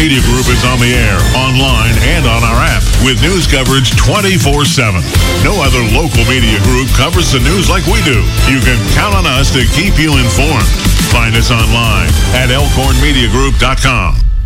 Media Group is on the air, online, and on our app with news coverage 24/7. No other local media group covers the news like we do. You can count on us to keep you informed. Find us online at elkhornmediagroup.com.